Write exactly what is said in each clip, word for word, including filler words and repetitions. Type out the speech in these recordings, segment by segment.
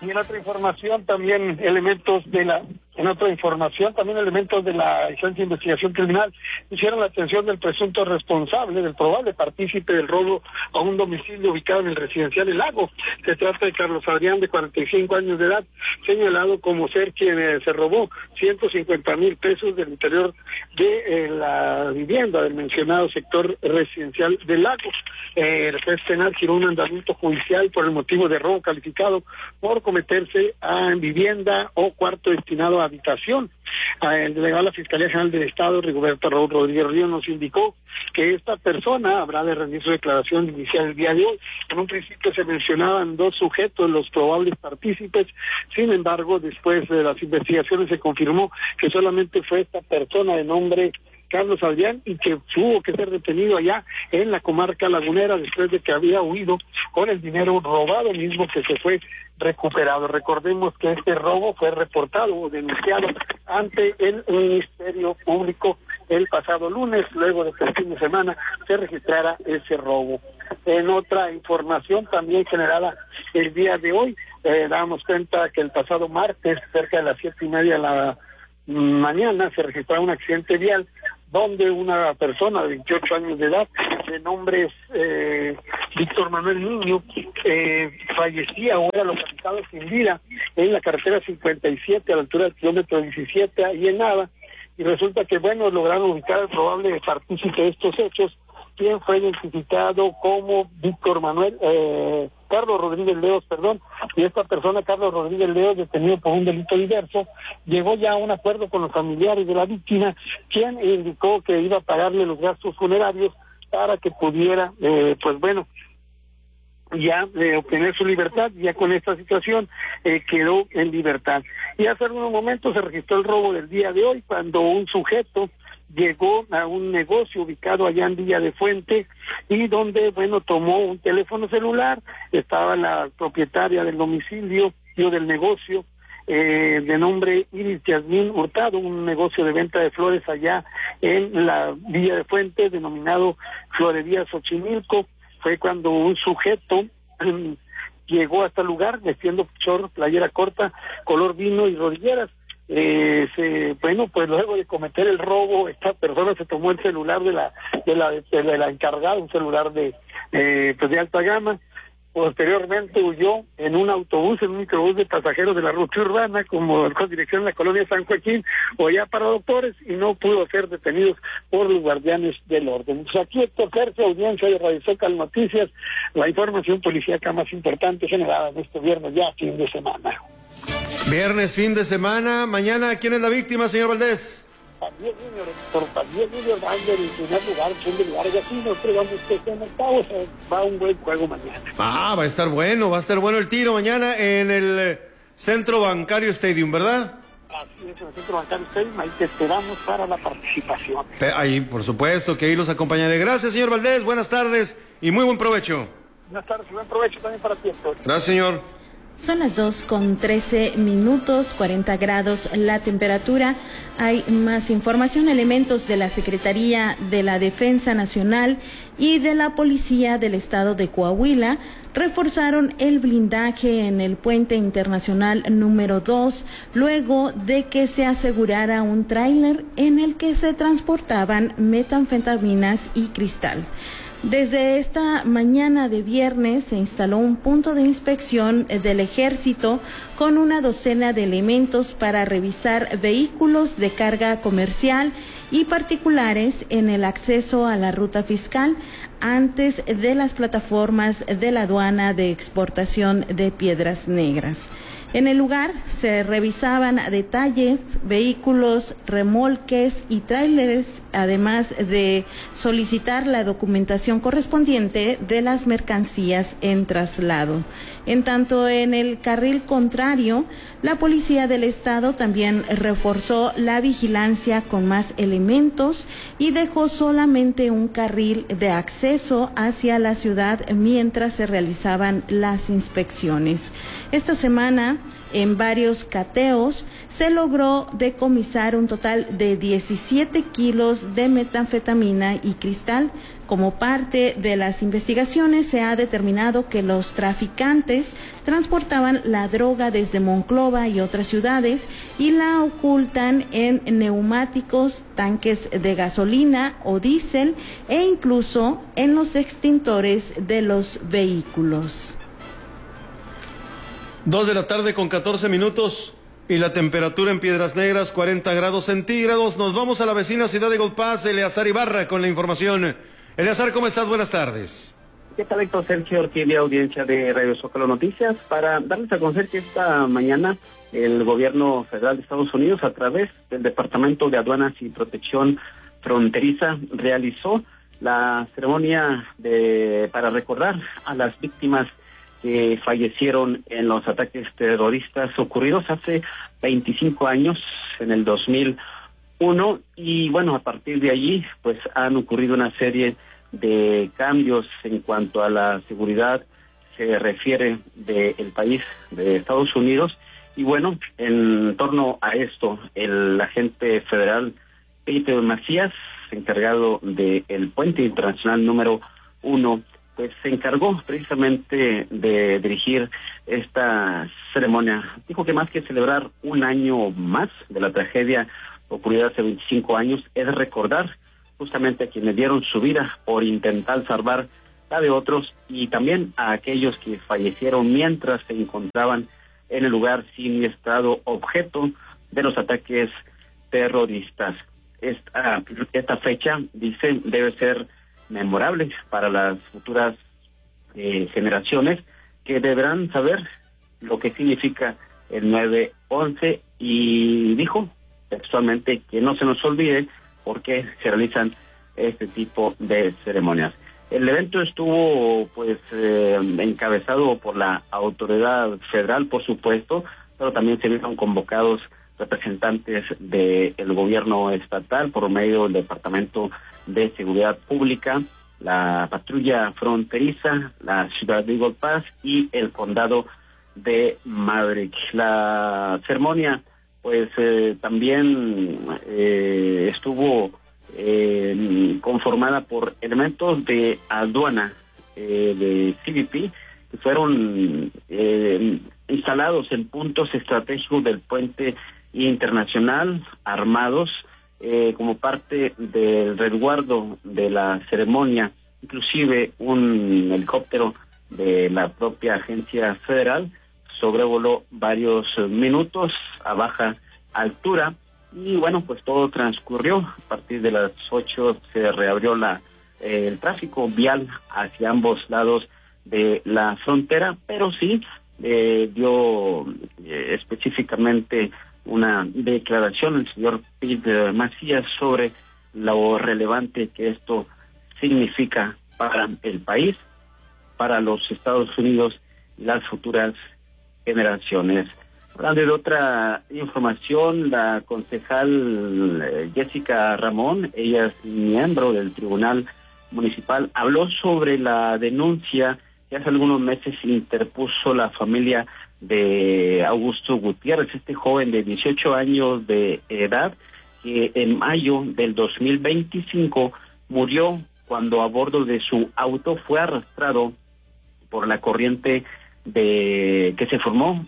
Y en otra información también elementos de la en otra información también elementos de la Agencia de Investigación Criminal hicieron la atención del presunto responsable, del probable partícipe del robo a un domicilio ubicado en el residencial El Lago. Se trata de Carlos Adrián, de cuarenta y cinco años de edad, señalado como ser quien eh, se robó ciento cincuenta mil pesos del interior de eh, la vivienda del mencionado sector residencial del Lago. Eh, el juez penal giró un mandamiento judicial por el motivo de robo calificado por cometerse a, en vivienda o cuarto destinado a habitación. El delegado de la Fiscalía General del Estado, Rigoberto Raúl Rodríguez Ríos, nos indicó que esta persona habrá de rendir su declaración inicial el día de hoy. En un principio se mencionaban dos sujetos, los probables partícipes. Sin embargo, después de las investigaciones se confirmó que solamente fue esta persona de nombre Carlos Adrián, y que tuvo que ser detenido allá en la comarca lagunera después de que había huido con el dinero robado mismo que se fue recuperado. Recordemos que este robo fue reportado o denunciado ante el Ministerio Público el pasado lunes, luego de que el fin de semana se registrara ese robo. En otra información también generada el día de hoy, eh, damos cuenta que el pasado martes, cerca de las siete y media de la mañana, se registró un accidente vial donde una persona de veintiocho años de edad, de nombre eh, Víctor Manuel Niño, eh, fallecía o era localizado sin vida en la carretera cincuenta y siete a la altura del kilómetro diecisiete, ahí en Nava, y resulta que, bueno, lograron ubicar al probable partícipe de estos hechos, quien fue identificado como Víctor Manuel, eh, Carlos Rodríguez Leos, perdón, y esta persona, Carlos Rodríguez Leos, detenido por un delito diverso, llegó ya a un acuerdo con los familiares de la víctima, quien indicó que iba a pagarle los gastos funerarios para que pudiera, eh, pues bueno, ya eh, obtener su libertad. Ya con esta situación eh, quedó en libertad. Y hace algunos momentos se registró el robo del día de hoy, cuando un sujeto llegó a un negocio ubicado allá en Villa de Fuente, y donde, bueno, tomó un teléfono celular. Estaba la propietaria del domicilio o del negocio, eh, de nombre Iris Yasmín Hurtado, un negocio de venta de flores allá en la Villa de Fuente, denominado Florería Xochimilco. Fue cuando un sujeto eh, llegó hasta el lugar vestiendo short, playera corta, color vino y rodilleras. Eh, se, bueno, pues luego de cometer el robo, esta persona se tomó el celular de la de la, de, de la encargada, un celular de eh, pues de alta gama. Posteriormente huyó en un autobús, en un microbús de pasajeros de la ruta urbana, como con dirección a la colonia San Joaquín, o ya para Doctores, y no pudo ser detenidos por los guardianes del orden. Pues aquí Héctor Sergio, audiencia de Radio Zócalo Noticias, la información policíaca más importante generada en este viernes, ya fin de semana. Viernes, fin de semana. Mañana, ¿quién es la víctima, señor Valdés? También, señor, por también, señor, van en primer lugar, segundo lugar, y así nos pregamos que estén octavos, va un buen juego mañana. Ah, va a estar bueno, va a estar bueno el tiro mañana en el Centro Bancario Stadium, ¿verdad? Así es, en el Centro Bancario Stadium, ahí te esperamos para la participación. Ahí, por supuesto, que ahí los acompañaré. Gracias, señor Valdés, buenas tardes y muy buen provecho. Buenas tardes y buen provecho también para ti, Héctor. Gracias, señor. Son las dos con trece minutos, cuarenta grados la temperatura. Hay más información. Elementos de la Secretaría de la Defensa Nacional y de la Policía del Estado de Coahuila reforzaron el blindaje en el puente internacional número dos, luego de que se asegurara un tráiler en el que se transportaban metanfetaminas y cristal. Desde esta mañana de viernes se instaló un punto de inspección del Ejército con una docena de elementos para revisar vehículos de carga comercial y particulares en el acceso a la ruta fiscal antes de las plataformas de la aduana de exportación de Piedras Negras. En el lugar se revisaban a detalle vehículos, remolques y tráileres, además de solicitar la documentación correspondiente de las mercancías en traslado. En tanto, en el carril contrario, la Policía del Estado también reforzó la vigilancia con más elementos y dejó solamente un carril de acceso hacia la ciudad mientras se realizaban las inspecciones. Esta semana, en varios cateos, se logró decomisar un total de diecisiete kilos de metanfetamina y cristal, Como parte de las investigaciones se ha determinado que los traficantes transportaban la droga desde Monclova y otras ciudades y la ocultan en neumáticos, tanques de gasolina o diésel e incluso en los extintores de los vehículos. Dos de la tarde con catorce minutos y la temperatura en Piedras Negras, cuarenta grados centígrados. Nos vamos a la vecina ciudad de Gold Pass, Eleazar Ibarra con la información. Eleazar, ¿cómo estás? Buenas tardes. ¿Qué tal, Héctor? Sergio, tiene audiencia de Radio Zócalo Noticias para darles a conocer que esta mañana el gobierno federal de Estados Unidos, a través del Departamento de Aduanas y Protección Fronteriza, realizó la ceremonia de para recordar a las víctimas que fallecieron en los ataques terroristas ocurridos hace veinticinco años, en el dos mil uno, y bueno, a partir de allí pues han ocurrido una serie de cambios en cuanto a la seguridad se refiere del país de Estados Unidos, y bueno, en torno a esto, el agente federal Peter Macías, encargado del puente internacional número uno, pues se encargó precisamente de dirigir esta ceremonia. Dijo que más que celebrar un año más de la tragedia ocurrida hace veinticinco años, es recordar justamente a quienes dieron su vida por intentar salvar la de otros, y también a aquellos que fallecieron mientras se encontraban en el lugar sin estado objeto de los ataques terroristas. Esta, esta fecha, dice, debe ser memorable para las futuras eh, generaciones, que deberán saber lo que significa el nueve once, y dijo textualmente que no se nos olvide por qué se realizan este tipo de ceremonias. El evento estuvo pues eh, encabezado por la autoridad federal, por supuesto, pero también se vieron convocados representantes del gobierno estatal por medio del Departamento de Seguridad Pública, la patrulla fronteriza, la ciudad de Gold Pass y el condado de Maverick. La ceremonia pues eh, también eh, estuvo eh, conformada por elementos de aduana eh, de C B P que fueron eh, instalados en puntos estratégicos del puente internacional, armados eh, como parte del resguardo de la ceremonia. Inclusive un helicóptero de la propia agencia federal sobrevoló varios minutos a baja altura, y bueno, pues todo transcurrió. A partir de las ocho se reabrió la eh, el tráfico vial hacia ambos lados de la frontera, pero sí eh, dio eh, específicamente una declaración el señor Peter Macías sobre lo relevante que esto significa para el país, para los Estados Unidos y las futuras generaciones. Hablando de otra información, la concejal eh, Jessica Ramón, ella es miembro del Tribunal Municipal, habló sobre la denuncia que hace algunos meses interpuso la familia de Augusto Gutiérrez, este joven de dieciocho años de edad, que en mayo del dos mil veinticinco murió cuando a bordo de su auto fue arrastrado por la corriente de que se formó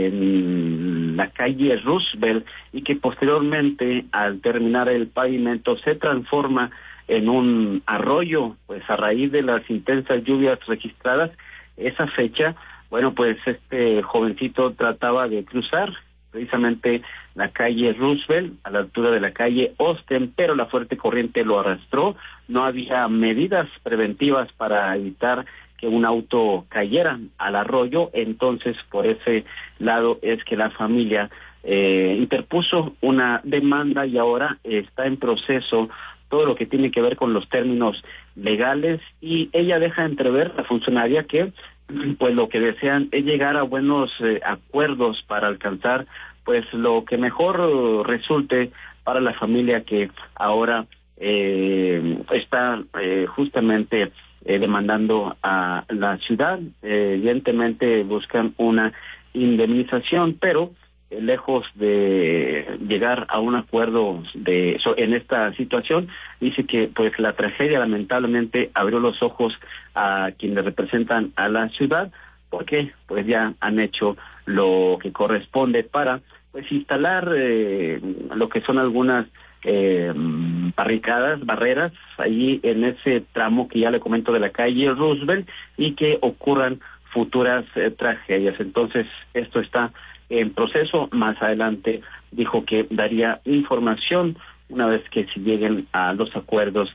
en la calle Roosevelt, y que posteriormente, al terminar el pavimento, se transforma en un arroyo, pues a raíz de las intensas lluvias registradas esa fecha. Bueno, pues este jovencito trataba de cruzar precisamente la calle Roosevelt a la altura de la calle Austin, pero la fuerte corriente lo arrastró. No había medidas preventivas para evitar que un auto cayera al arroyo, entonces por ese lado es que la familia eh, interpuso una demanda, y ahora está en proceso todo lo que tiene que ver con los términos legales, y ella deja entrever, la funcionaria, que pues lo que desean es llegar a buenos eh, acuerdos para alcanzar pues lo que mejor resulte para la familia que ahora eh, está eh, justamente eh, demandando a la ciudad. Eh, evidentemente buscan una indemnización, pero eh, lejos de llegar a un acuerdo de so, en esta situación. Dice que pues la tragedia lamentablemente abrió los ojos a quienes representan a la ciudad, porque pues ya han hecho lo que corresponde para pues instalar eh, lo que son algunas eh, barricadas, barreras, allí en ese tramo que ya le comento de la calle Roosevelt, y que ocurran futuras eh, tragedias. Entonces, esto está en proceso. Más adelante dijo que daría información una vez que se lleguen a los acuerdos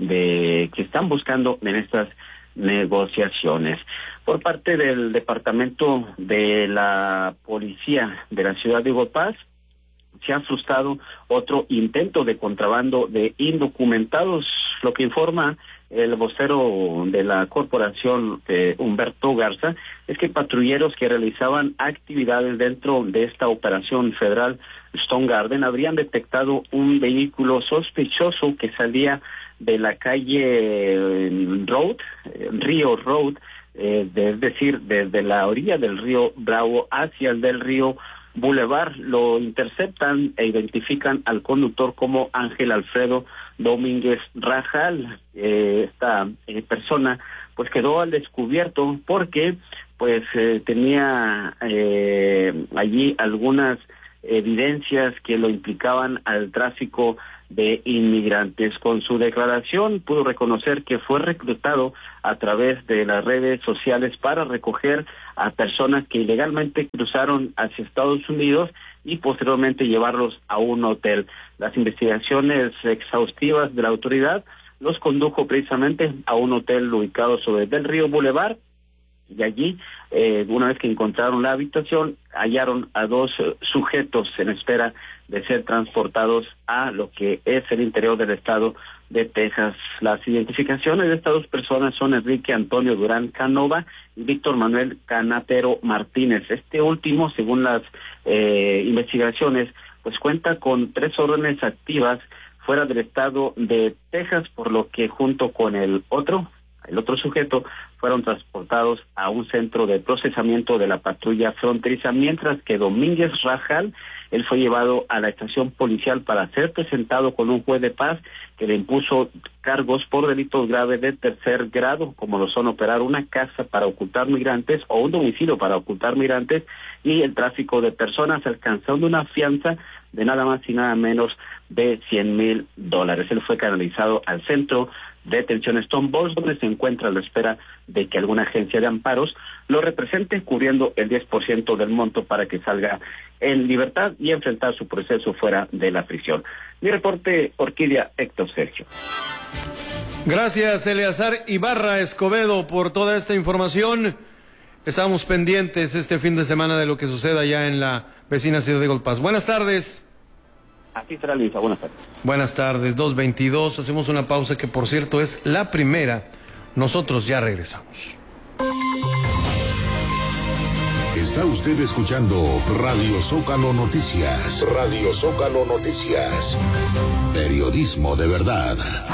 de que están buscando en estas negociaciones. Por parte del Departamento de la Policía de la ciudad de Eagle Pass, se ha frustrado otro intento de contrabando de indocumentados. Lo que informa el vocero de la corporación, eh, Humberto Garza, es que patrulleros que realizaban actividades dentro de esta operación federal Stone Garden habrían detectado un vehículo sospechoso que salía de la calle Road, Río Road, eh, de, es decir, desde la orilla del río Bravo hacia el del río Boulevard. Lo interceptan e identifican al conductor como Ángel Alfredo Domínguez Rajal. Eh, esta eh, persona pues quedó al descubierto porque pues eh, tenía eh, allí algunas evidencias que lo implicaban al tráfico de inmigrantes. Con su declaración pudo reconocer que fue reclutado a través de las redes sociales para recoger a personas que ilegalmente cruzaron hacia Estados Unidos y posteriormente llevarlos a un hotel. Las investigaciones exhaustivas de la autoridad los condujo precisamente a un hotel ubicado sobre el Río Boulevard, y allí, eh, una vez que encontraron la habitación, hallaron a dos uh, sujetos en espera de ser transportados a lo que es el interior del estado de Texas. Las identificaciones de estas dos personas son Enrique Antonio Durán Canova y Víctor Manuel Canatero Martínez. Este último, según las eh, investigaciones, pues cuenta con tres órdenes activas fuera del estado de Texas, por lo que junto con el otro, el otro sujeto, fueron transportados a un centro de procesamiento de la patrulla fronteriza, mientras que Domínguez Rajal, él fue llevado a la estación policial para ser presentado con un juez de paz que le impuso cargos por delitos graves de tercer grado, como lo son operar una casa para ocultar migrantes o un domicilio para ocultar migrantes, y el tráfico de personas, alcanzando una fianza de nada más y nada menos de cien mil dólares. Él fue canalizado al centro de detención Stone Balls, donde se encuentra a la espera de que alguna agencia de amparos lo represente, cubriendo el diez por ciento del monto para que salga en libertad y enfrentar su proceso fuera de la prisión. Mi reporte, Orquídea, Héctor Sergio. Gracias, Eleazar Ibarra Escobedo, por toda esta información. Estamos pendientes este fin de semana de lo que suceda allá en la vecina ciudad de Eagle Pass. Buenas tardes. Así será, Luisa. Buenas tardes. Buenas tardes, dos veintidós. Hacemos una pausa que, por cierto, es la primera. Nosotros ya regresamos. Está usted escuchando Radio Zócalo Noticias. Radio Zócalo Noticias. Periodismo de verdad.